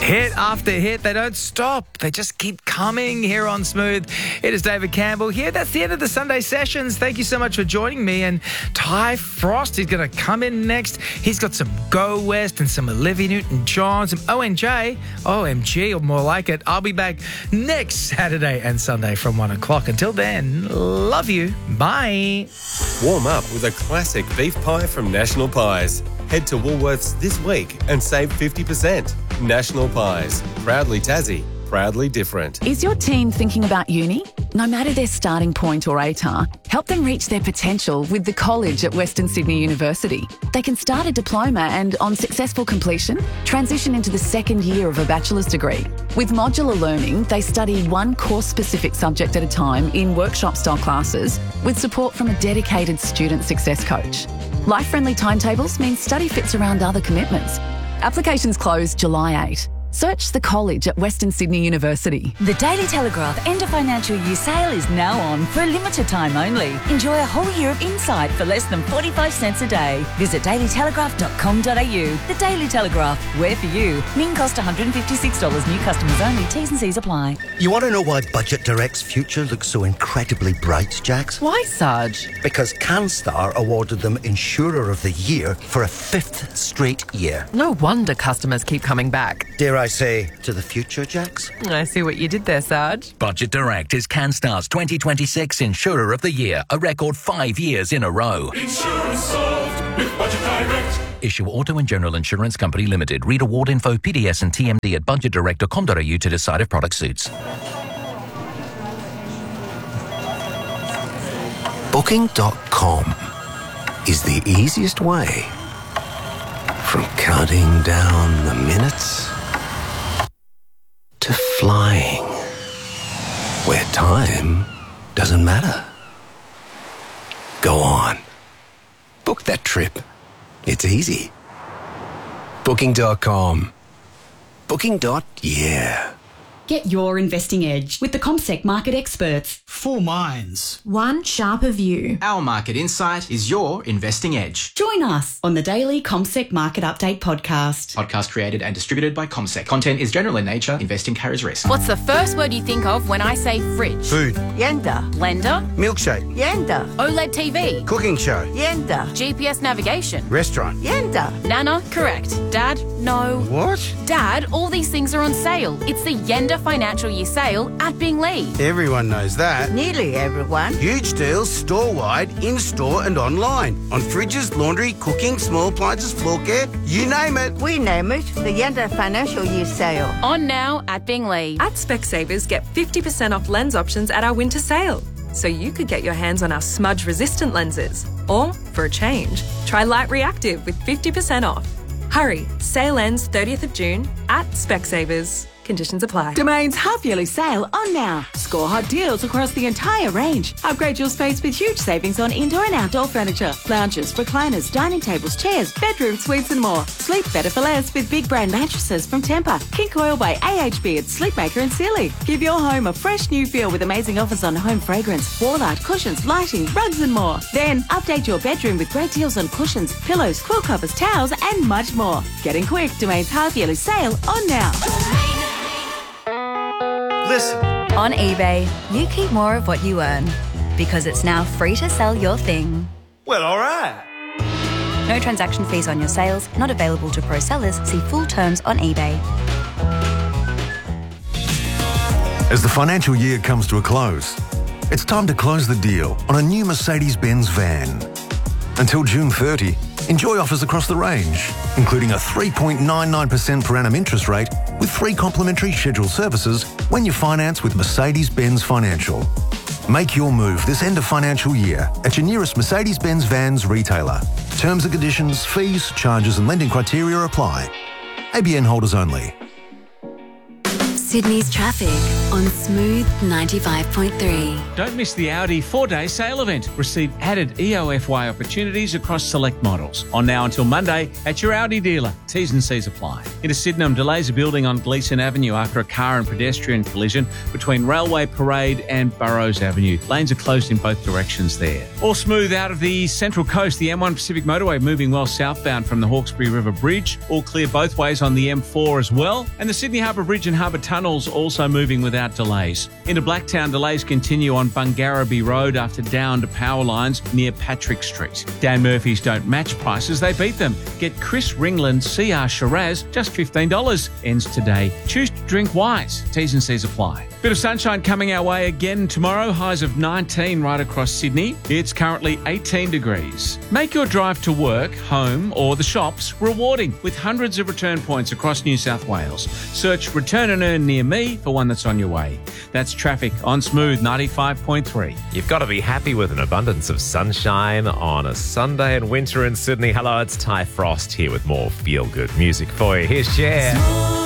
Hit after hit, they don't stop. They just keep coming here on Smooth. It is David Campbell here. That's the end of the Sunday sessions. Thank you so much for joining me. And Ty Frost is going to come in next. He's got some Go West and some Olivia Newton-John, some ONJ, OMG, or more like it. I'll be back next Saturday and Sunday from 1 o'clock. Until then, love you. Bye. Warm up with a classic beef pie from National Pies. Head to Woolworths this week and save 50%. National Pies. Proudly Tassie. Proudly different. Is your teen thinking about uni? No matter their starting point or ATAR, help them reach their potential with the college at Western Sydney University. They can start a diploma and, on successful completion, transition into the second year of a bachelor's degree. With modular learning, they study one course-specific subject at a time in workshop-style classes with support from a dedicated student success coach. Life-friendly timetables mean study fits around other commitments. Applications close July 8. Search the college at Western Sydney University. The Daily Telegraph End of Financial Year sale is now on for a limited time only. Enjoy a whole year of insight for less than 45 cents a day. Visit dailytelegraph.com.au. The Daily Telegraph, where for you. Min cost $156. New customers only. T's and C's apply. You want to know why Budget Direct's future looks so incredibly bright, Jax? Why, Sarge? Because CanStar awarded them Insurer of the Year for a 5th straight year. No wonder customers keep coming back. Dare I say, to the future, Jax? I see what you did there, Sarge. Budget Direct is CanStar's 2026 Insurer of the Year, a record 5 years in a row. Insurance solved with Budget Direct. Issue Auto and General Insurance Company Limited. Read award info, PDS and TMD at budgetdirect.com.au to decide if product suits. Booking.com is the easiest way from counting down the minutes to flying, where time doesn't matter. Go on. Book that trip. It's easy. Booking.com. Booking.yeah. Get your investing edge with the CommSec market experts. 4 minds. One sharper view. Our market insight is your investing edge. Join us on the daily CommSec Market Update podcast. Podcast created and distributed by CommSec. Content is general in nature. Investing carries risk. What's the first word you think of when I say fridge? Food. Yenda. Blender. Milkshake. Yenda. OLED TV. Cooking show. Yenda. GPS navigation. Restaurant. Yenda. Nana. Correct. Dad. No. What? Dad, all these things are on sale. It's the Yenda Financial Year sale at Binglee. Everyone knows that. Nearly everyone. Huge deals store-wide, in-store and online. On fridges, laundry, cooking, small appliances, floor care, you name it. We name it the Yenda Financial Year sale. On now at Binglee. At Specsavers, get 50% off lens options at our winter sale. So you could get your hands on our smudge-resistant lenses. Or, for a change, try Light Reactive with 50% off. Hurry, sale ends 30th of June at Specsavers. Conditions apply. Domain's half-yearly sale on now. Score hot deals across the entire range. Upgrade your space with huge savings on indoor and outdoor furniture, lounges, recliners, dining tables, chairs, bedroom suites and more. Sleep better for less with big brand mattresses from Tempur, King Coil by AHB at Sleepmaker and Sealy. Give your home a fresh new feel with amazing offers on home fragrance, wall art, cushions, lighting, rugs and more. Then update your bedroom with great deals on cushions, pillows, quill covers, towels and much more. Getting quick, Domain's half-yearly sale on now. Listen. On eBay, you keep more of what you earn because it's now free to sell your thing. Well, all right. No transaction fees on your sales, not available to pro sellers. See full terms on eBay. As the financial year comes to a close, it's time to close the deal on a new Mercedes-Benz van. Until June 30, enjoy offers across the range, including a 3.99% per annum interest rate with free complimentary scheduled services when you finance with Mercedes-Benz Financial. Make your move this end of financial year at your nearest Mercedes-Benz Vans retailer. Terms and conditions, fees, charges and lending criteria apply. ABN holders only. Sydney's traffic on Smooth 95.3. Don't miss the Audi 4-day sale event. Receive added EOFY opportunities across select models. On now until Monday at your Audi dealer. T's and C's apply. Into Sydenham, delays are building on Gleeson Avenue after a car and pedestrian collision between Railway Parade and Burrows Avenue. Lanes are closed in both directions there. All smooth out of the Central Coast. The M1 Pacific Motorway moving well southbound from the Hawkesbury River Bridge. All clear both ways on the M4 as well. And the Sydney Harbour Bridge and Harbour Tunnels also moving without delays. Into Blacktown, delays continue on Bungarraby Road after downed power lines near Patrick Street. Dan Murphy's don't match prices, they beat them. Get Chris Ringland CR Shiraz, just $15. Ends today. Choose to drink wise. T's and C's apply. Bit of sunshine coming our way again tomorrow. Highs of 19 right across Sydney. It's currently 18 degrees. Make your drive to work, home or the shops rewarding with hundreds of return points across New South Wales. Search Return and Earn near me for one that's on your way. That's traffic on Smooth 95.3. You've got to be happy with an abundance of sunshine on a Sunday in winter in Sydney. Hello, it's Ty Frost here with more feel-good music for you. Here's Cher.